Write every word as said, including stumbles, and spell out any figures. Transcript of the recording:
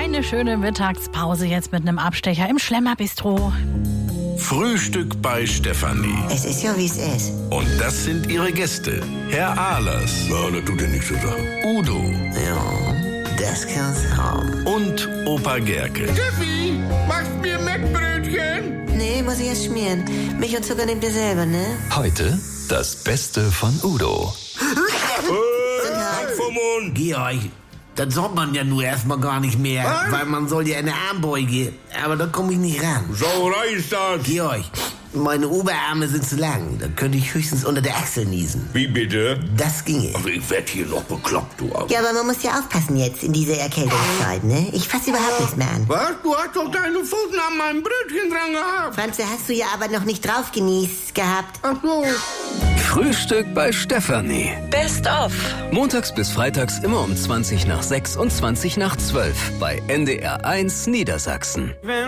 Eine schöne Mittagspause jetzt mit einem Abstecher im Schlemmerbistro. Frühstück bei Stefanie. Es ist ja, wie es ist. Und das sind ihre Gäste. Herr Ahlers. Ja, das tut dir nichts zu sagen. Udo. Ja, das kann's haben. Und Opa Gerke. Steffi, machst mir Mettbrötchen? Nee, muss ich erst schmieren. Milch und Zucker nehmt ihr selber, ne? Heute das Beste von Udo. Äh, vom Mund. Georg, das soll man ja nur erstmal gar nicht mehr, Was? weil man soll ja eine Armbeuge, aber da komme ich nicht ran. Sauerei ist das. Georg, meine Oberarme sind zu lang, da könnte ich höchstens unter der Achsel niesen. Wie bitte? Das ginge. Also ich werd hier noch bekloppt, du. Ja, aber man muss ja aufpassen jetzt in dieser Erkältungszeit, ne? Ich fasse überhaupt nichts mehr an. Was? Du hast doch deine Pfoten an meinem Brötchen dran gehabt. Franze, hast du ja aber noch nicht drauf genießt gehabt. Ach so. Frühstück bei Stefanie. Best of. Montags bis freitags immer um zwanzig nach sechs und zwanzig nach zwölf bei N D R eins Niedersachsen.